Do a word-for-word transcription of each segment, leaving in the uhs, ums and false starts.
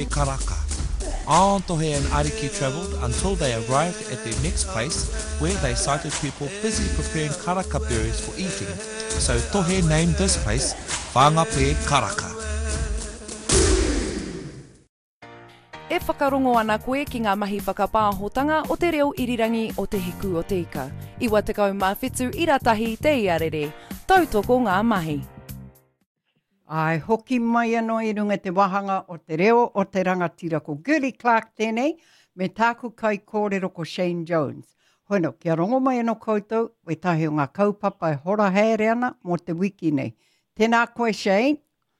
Karaka. On Tohe and Ariki travelled until they arrived at their next place where they sighted people busy preparing karaka berries for eating. So Tohe named this place Whangape Karaka. E whakarongo ana koe ki ngā mahi whakapāhotanga o te reo irirangi o te hiku o te ika. Iwa te kau mawhitu i ratahi te iarere. Tautoko ngā mahi. Ai, hoki mai anō i runga te wahanga o te reo o te rangatira ko Gurley Clark tēnei, me tāku kai kōrero ko Shane Jones. Hoino, kia rongo mai anō koutou, we tahi o ngā kaupapa e hora haere ana mo te wiki nei. Tēnā koe Shane.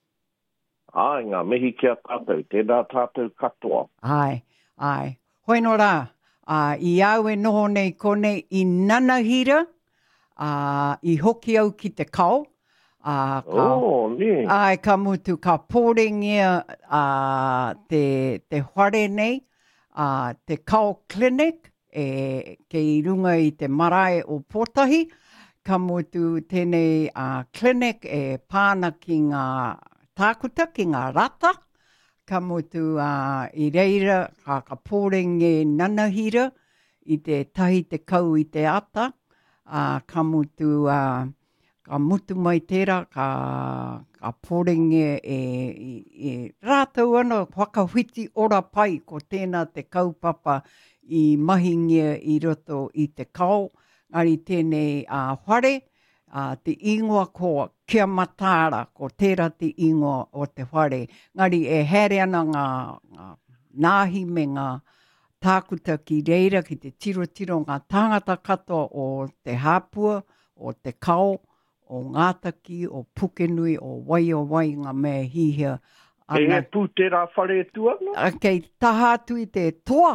Ai, ngā mihi kia tātou, tēnā tātou katoa. Ai, ai. Hoino rā, uh, i au e noho nei kone i nanahira, uh, i hoki au ki te kao. Uh, ka, oh, ne. Ai, ka mutu ka pōrengia uh, te, te whare nei, uh, te kao clinic, e, ke i runga i te marae o Pōtahi. Ka mutu tēnei uh, clinic e pāna ki ngā tākuta ki ngā rata, ka motu uh, i reira, ka, ka pōrenge nanahira, i te tahi te kau i te ata, uh, ka motu, uh, ka mutu mai tērā, ka, ka pōrenge e, e, e rātau ana, whakawhiti ora pai ko tēnā te kaupapa i mahingia i roto i te kau, ngari tēnei uh, whare, Uh, te ingoa ko kia matāra, ko tērā te ingoa o te whare. Ngari e here ana ngā, ngā nāhi me ngā tākuta ki reira, ki te tiro tiro ngā tāngata katoa o te hāpua, o te kao, o Ngātaki, o Pukenui, o Wai o Wai ngā mea hihia. Kei he pū tērā whare tua? No? Kei taha atu i te toa.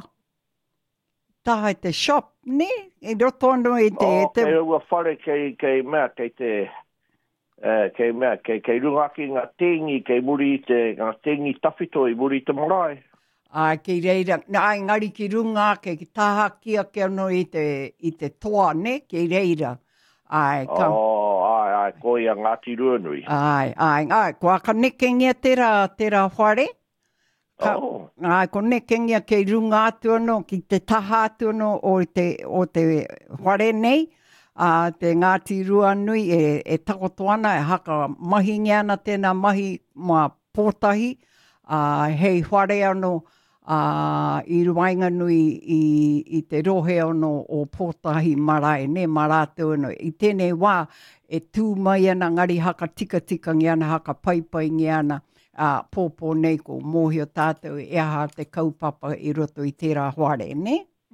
Taha i te shop, ne? E roto anō i te... Oh, te... kei ua whare kei, kei mea, kei te... Uh, kei mea, kei, kei rungaki ngā tengi, kei muri i te... ngā tengi tawhito i muri i te marae. Ai, kei reira... Ai, ngari ki runga, kei ki taha kia ke anō i te, i te toa, ne? Kei reira. Ai, ka... Oh, ai, ai, ko ia Ngāti Ruanui. Ai, ai, ai, kua ka nekengia tērā, tērā whare. Ka, oh. Ai, ko nekengia kei runga atu anō, ki te taha atu anō o te, o te whare nei, uh, te Ngāti Ruanui e, e takoto ana, e haka mahi ngiana tēnā mahi mā Pōtahi, uh, hei whare anō uh, i Ruainga Nui i, i te rohe anō o Pōtahi marae, ne marātu anō. I tēnei wā, e tū mai ana ngari haka tika tika ngiana, haka paipai ngiana, Uh, pōpō nei ko mōhio tātou e aha te kaupapa i roto i tērā whare, ne?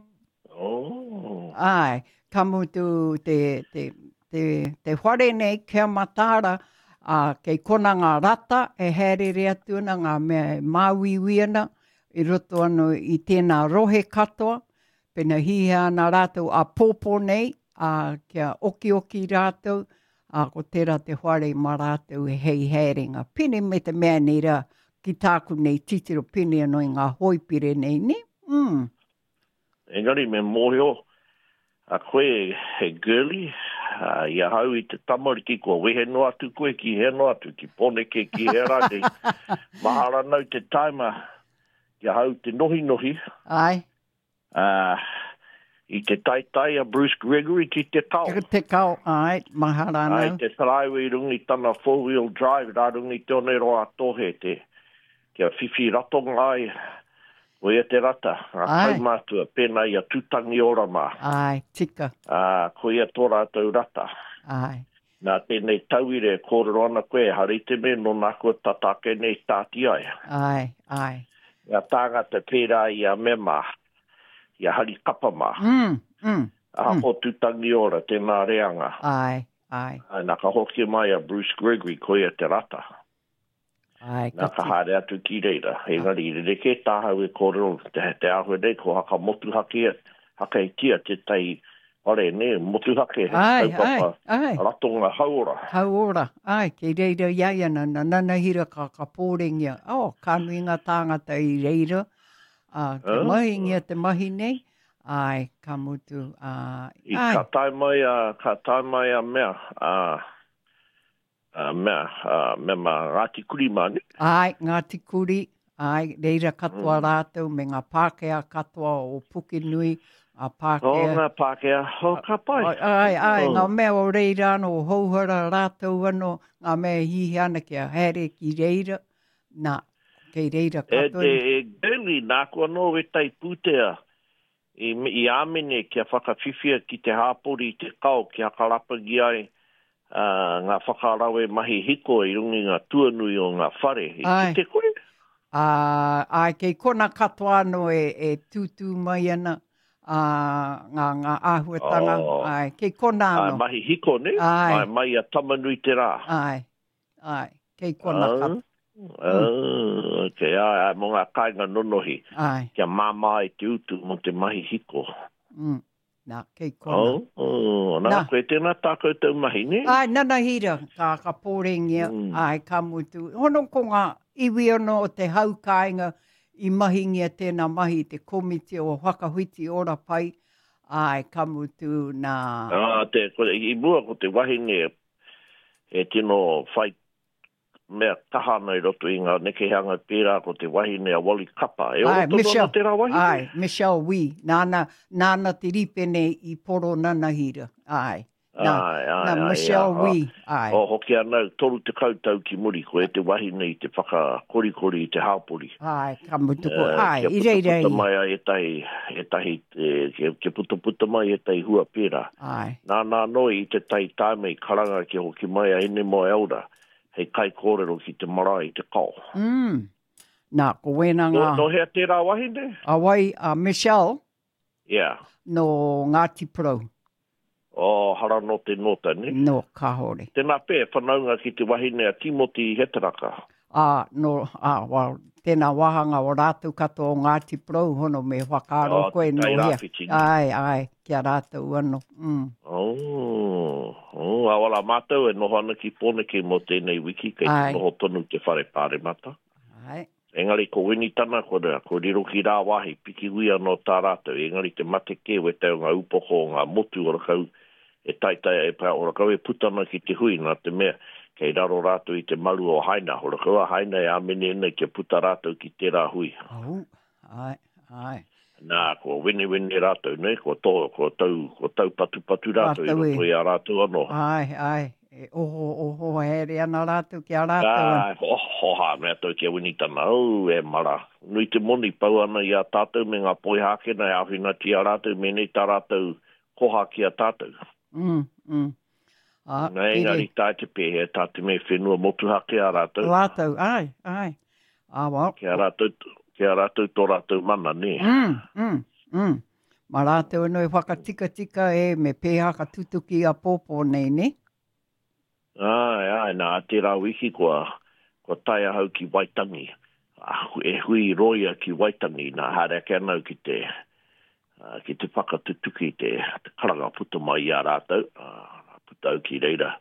Oh. Ai, ka mutu te, te, te, te whare nei, kia matāra, uh, kei kona ngā rata, e herere atu ana ngā mea māwiwi ana, i roto anu i tēnā rohe katoa, pena hiha ana rātou a pōpō nei, uh, kia oki oki rātou, a ko tērā te whare mā rātou e hei hēringa. Pene me te mea nei rā ki tāku nei titiro pene anō i ngā hoipire nei, ne? Mm. Engari me mōhio, a koe he girly, uh, ia hau i te tamariki kua wehe no atu koe ki he no atu, ki poneke ki he rātei. Mahara nau te taima, ia hau te nohi nohi. Ai. Uh, I te taitai a Bruce Gregory ki te kao. Te kao, ai, mahara nau. Ai, te saraiwe i rungi tana four-wheel drive, rā rungi te one roa tohe te, kia whiwhi ratonga ai, o ia te rata, a kaumātua, pēnā ia tūtangi ora mā. Ai, tika. A, ko ia tō rātou rata. Ai. Nā tēnei tauire, kōrero ana koe, hari te me, no nā kua tatake nei tāti ai. Ai, ai. Ia tāngata pērā i a mema, ia hari kapa mā. Mm, mm, a mm. o tūtangi ora, tēnā reanga. Ai, ai. Ai, nā ka hoki mai a Bruce Gregory, koia te rata. Ai, nā ka haere atu ki reira. He ngari, re ke tāhau e kōrero, te, te ahue nei, ko haka motu hake, haka i tia te tai, ore, ne, motu hake. Ai, ai, ai. Ratonga hauora. Hauora, ai, kei reira iai ana, na nanahira ka ka pōrengia. Oh, ka nui ngā tāngata i reira. Uh, te oh. mahingia te mahi nei, ai, ka mutu. Uh, I ai. Ka tai mai a, ka tai mai a mea, uh, uh, mea, uh, mea ma Ngāti Kuri mani. Ai, Ngāti Kuri, Ai, reira katoa mm. rātou me ngā Pākehā katoa o Pukenui, a Pākehā. O ngā Pākehā, o ka pai. Ai, ai, oh. ngā mea o reira ano, o hauhara rātou ano, ngā mea hihi ana kia haere ki reira, nā, kei reira katoa. E, e, e geli, nā kua no e tai pūtea, i, i āmene kia whakawhiwhia ki te hāpori te kau, kia kalapagi ai, uh, ngā whakarawe mahi hiko i rungi ngā tuanui o ngā whare. I ai. ki te koe? Uh, ai, kei kona katoa ano e, e tūtū mai ana, uh, ngā, ngā āhuatanga, Oh. ai, kei kona ano. Ai, mahi hiko ne? Ai. Ai, mai a tamanui te rā. Ai, ai, kei kona Ah. katoa. Uh, ok, ai, ai, mo ngā kāinga nonohi. Ai. Kia māmā e te utu mo te mahi hiko. Mm. Nā, kei kona. Oh, oh, nā, Nā. koe tēnā tākou tau mahi, ne? Ai, nana hira, ka, ka pōrengia, Mm. ai, ka mutu. Hono ko ngā iwi ono o te haukainga i mahingia tēnā mahi, te komiti o whakahuiti ora pai, ai, ka mutu nā... Ah, te, ko, i mua ko te wahine e tino whai mea tahana i roto i ngā nekehanga pērā ko te wahine a Wally Kapa. E Ai, o Michelle, te rā wahine? ai, Michelle Wee, nāna, nāna te ripene i poro nana hira, ai. Nā, Ai, ai, nā ai, Michelle ai, Wee, ai. O hoki anau, toru te kautau ki muri, ko e te wahine i te whakakorikori i te hāpori. Ai, ka mutu ko, Uh, ai, kia i rei rei. puta mai a e tahi, e tahi, e, kia, kia puta puta mai e tahi hua pērā. Ai, Nā nā noi i te tai tāme i karanga ki hoki mai a ene mo eura, hei kai kōrero ki te marae i te kao. mm. Nā, ko wena No, ngā, no hea tērā wahine? a wai, a Michelle, Yeah. no Ngāti Pro, O hara no te nota, ne? no kahore. Tēnā pē, whanaunga ki te wahine a Timothy Hetaraka. Ah, no, ah, well, tēnā wahanga o rātou katoa o Ngāti Pro, hono me whakaro Oh, koe te no tai hea. rāwhiti. Ai, ai, kia rātou ano. Mm. Oh, oh, awala mātou e noho ana ki pōneke mo tēnei wiki, kei Ai. te noho tonu te whare pāre mata. Ai, Engari ko winitana, ko rea, ko riro ki rā wahi, piki wia no tā rātou. Engari te mate ke, we teo ngā upoko o ngā motu o rakau, e taitai e pā, o rakau e putana ki te hui, nā te mea, kei raro rātou i te maru o haina. O rakau a haina e amene nei ke puta rātou ki tērā hui. au, ai, ai. Nā, ko wini wini rātou, ne, ko tō, ko tau, ko tau patu patu rātou, i Rātou e. roto i a rātou anō. Ai, ai, e oho, oho, here ana rātou kia rātou. Ai, ho, hoha, mea tau kia winitana, au, e mara. Nui te moni pau ana i a tātou me ngā poi hākena e awhina ti a rātou, me nei tā rātou koha ki a tātou. Mm, mm. Ah, Nei, ngari tai te pēhe, tā te me whenua motu hake a rātou. Rātou, ai, ai. Ah, well. Kia rātou, kia rātou tō rātou mana, ne. Mm, mm, mm. Ma rātou no e whakatika tika e me pēhaka tutuki a pōpō nei, ne? Ai, ai, nā, te rā wiki kua, kua tai ahau ki Waitangi. Ah, e hui roia ki Waitangi, nā hare ke anau ki te, uh, ki te whakatutuki, te, te karanga puta mai a rātou, uh, puta au ki reira.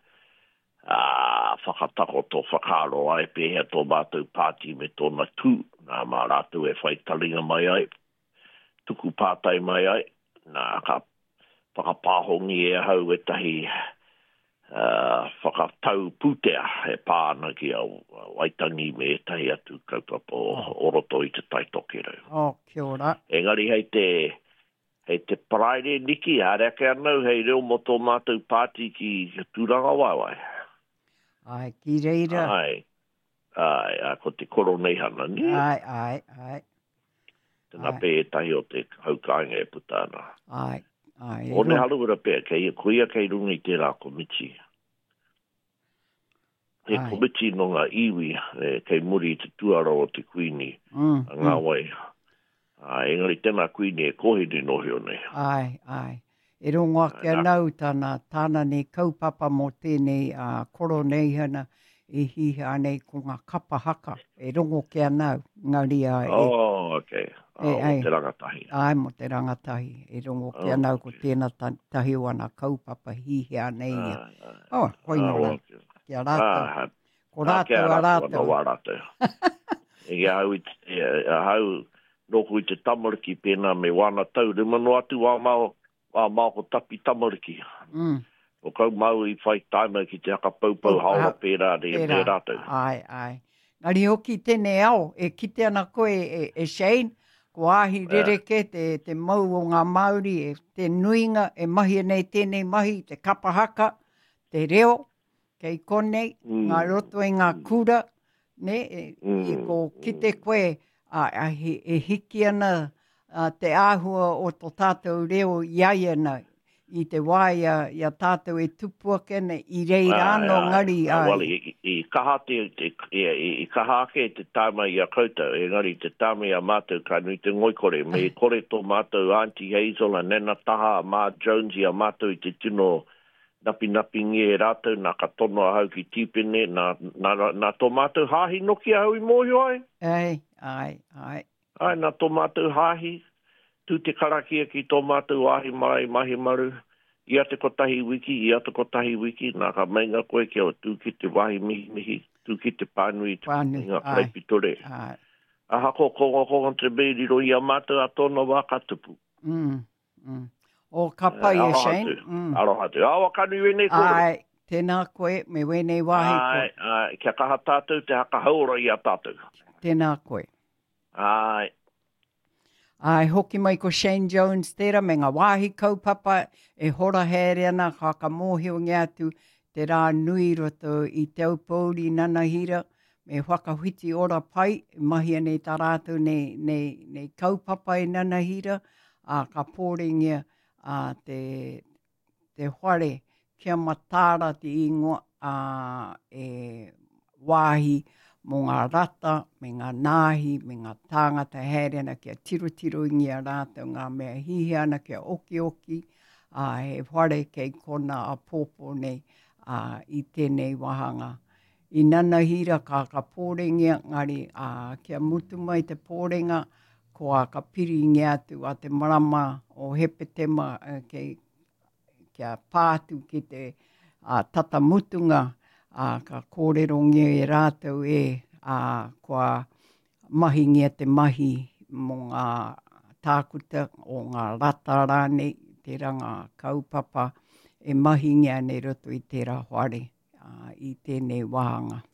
Uh, whakatako tō whakaro ai pēhea tō mātou pāti me tōna tū, nā mā rātou e whai talinga mai ai, tuku pātai mai ai, nā ka whakapāhongi e hau e tahi, Uh, whakatau pūtea e pāna ki a Waitangi me e tahi atu kaupapa o oroto i te taitoke rau. Oh, kia ora. Engari hei te, hei te paraire niki, hareke anau hei reo mo tō mātou pāti ki tūranga waiwai. Ai, ki reira. Ai, ai, ai, ko te koro nei hana ni. Ai, ai, ai. Tēnā ai. pē e tahi o te haukainga e putana. Ai, ai. O ne haluura pē, kei kuia kei rungi te rā komiti. He Ai. komiti no ngā iwi, e, kei muri te tuara o te kuini, Mm, a ngā mm. wai. A, engari tēnā kuini e kohiri no heo nei. Ai, ai. E rongo ake Ai, nā. anau tāna, tāna ne kaupapa mo tēnei uh, koro nei hana e hiha nei ko ngā kapa haka. E rongo ke anau, ngari a e. Oh, okay. E, Oh, ai. te rangatahi. Ai, mo te rangatahi. E rongo ke Oh, anau ko okay. tēnā ta- tahi o ana kaupapa hihi a nei. Ah, ia. ah, Oh, hoi ah, nora. okay. Kia rātou. Ah, Ko ah, kia rātou a rātou, ana rātou. wā rātou. E ia hau, i te, e, hau, noko i te tamariki pēnā me wana tau. Re manu atu wā mau, wā mau ko tapi tamariki. Mm. O kau mau i whai taima ki te haka paupau Oh, haura ah, pērā re e Pērā. pē rātou. Ai, ai. Ngari hoki tēnei ao, e kite ana koe e, e Shane, ko ahi rereke te, te mau o ngā Māori, e te nuinga, e mahi nei tēnei mahi, te kapahaka, te reo, kei konei, mm. ngā roto i ngā kura, ne, e, mm. i ko kite koe, a, a, he, e hiki ana a, te āhua o tō tātou reo iai ana, i te wai a, i a tātou e tupua kene, i rei rāno ngari ai. Wali, i, i kaha te, te i, i kaha ke te tāma i a koutou, e ngari te tāma i a mātou ka nui te ngoikore, me kore tō mātou Auntie Hazel, a Nana Taha, a Mā Jones, i a mātou i te tino napi napi ngi e rātou, nā ka tono a hau ki tīpene, nā, nā, nā tō mātou hāhi noki a hau i mōhio ai. Ai, ai, ai. Ai, nā tō mātou hāhi, tū te karakia ki tō mātou ahi mai mahi maru, i ate kotahi wiki, i ate kotahi wiki, nā ka mainga koe ki o tū ki te wahi mihi mihi, tū ki te pānui, Pānui, ngā kaipitore. ai. A hako kongo kongo te beiriro i a mātou a tōna wā katupu. Mm, mm. O ka pai e Shane. Mm. Aroha te. Awa kanu i wenei kore. Ai, tēnā koe, me wenei wahi koe. Ai, ai, kia kaha tātou te haka haura i a tātou. Tēnā koe. Ai. Ai, hoki mai ko Shane Jones tērā, me ngā wāhi kaupapa e hora here ana, ka ka mōhio ngi atu te rā nui roto i te aupauri nanahira, me whakawhiti ora pai, mahi anei tā rātou nei, nei, nei kaupapa i nanahira, a ka pōringia a te, te whare kia matāra te ingoa a e wāhi, mō ngā rata, me ngā nāhi, me ngā tāngata here ana kia tirotiro i ngia rātou ngā mea hihi ana kia oki oki, a he whare kei kona a pōpō nei a, i tēnei wahanga. I nanahira ka ka pōrengia, ngari a, kia mutu mai te pōrenga, ko a ka piri ngia atu a te marama o hepetema uh, kei, kia pātu ki te uh, tata mutunga, a ka kōrero ngia e rātou e a kua mahi ngia te mahi mō ngā tākuta o ngā rata rānei, te ranga kaupapa e mahi ngia nei roto i tērā whare a, i tēnei wahanga.